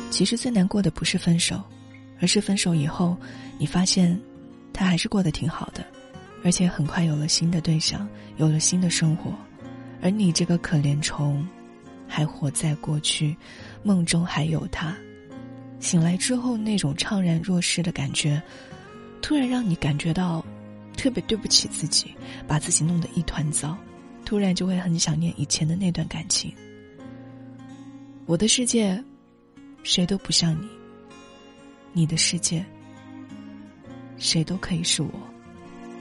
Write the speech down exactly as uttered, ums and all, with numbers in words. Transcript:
其实最难过的不是分手，而是分手以后你发现他还是过得挺好的，而且很快有了新的对象，有了新的生活，而你这个可怜虫还活在过去，梦中还有他。醒来之后那种怅然若失的感觉，突然让你感觉到特别对不起自己，把自己弄得一团糟，突然就会很想念以前的那段感情。我的世界谁都不像你，你的世界谁都可以是我。